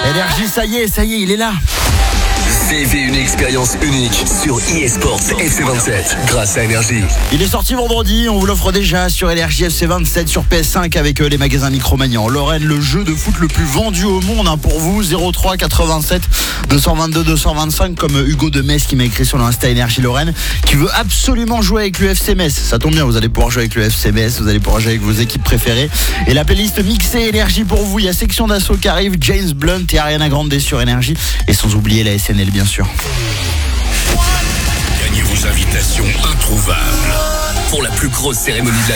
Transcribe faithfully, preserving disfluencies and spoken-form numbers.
Énergie, ça y est, ça y est, il est là. Vivez une expérience unique sur eSports F C vingt-sept grâce à Énergie. Il est sorti vendredi, on vous l'offre déjà sur Énergie F C vingt-sept sur P S cinq avec euh, les magasins Micromania. En Lorraine, le jeu de foot le plus vendu au monde hein, pour vous, zéro trois quatre-vingt-sept deux cent vingt-deux deux cent vingt-cinq comme euh, Hugo de Metz qui m'a écrit sur l'Insta Énergie Lorraine qui veut absolument jouer avec l'U F C Metz. Ça tombe bien, vous allez pouvoir jouer avec l'U F C Metz, vous allez pouvoir jouer avec vos équipes préférées. Et la playlist mixée Énergie pour vous, il y a Section d'Assaut qui arrive, James Blunt et Ariana Grande sur Énergie et sans oublier la S N L bien sûr. Gagnez vos invitations introuvables pour la plus grosse cérémonie de la